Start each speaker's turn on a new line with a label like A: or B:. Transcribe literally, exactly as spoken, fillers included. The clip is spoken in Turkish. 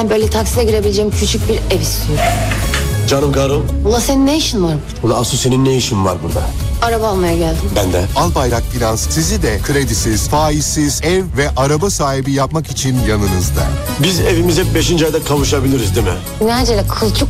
A: Ben böyle taksiye girebileceğim küçük bir ev istiyorum.
B: Canım karım.
A: Ula senin ne işin var?
B: Ula asıl senin ne işin var burada?
A: Araba almaya geldim.
B: Ben de.
C: Albayrak Finans sizi de kredisiz, faizsiz ev ve araba sahibi yapmak için yanınızda.
B: Biz evimize beşinci ayda kavuşabiliriz değil mi?
A: Ne acele kılçık